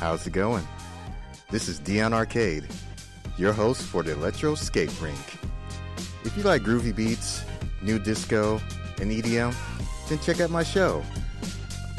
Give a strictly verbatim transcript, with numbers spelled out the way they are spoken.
How's it going? This is Dion Arcade, your host for the Electro Skate Rink. If you like groovy beats, new disco, and E D M, then check out my show,